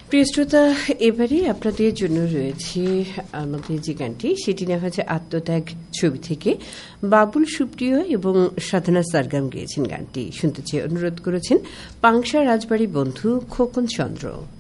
প্রিয় শ্রোতা, এবারে আপনাদের জন্য রয়েছে আমাদের যে গানটি, সেটি নেওয়া হয়েছে আত্মত্যাগ ছবি থেকে। বাবুল সুপ্রিয় এবং সাধনা সারগাম গেয়েছেন গানটি। শুনতে চেয়ে অনুরোধ করেছেন পাংশা রাজবাড়ি বন্ধু খোকন চন্দ্র।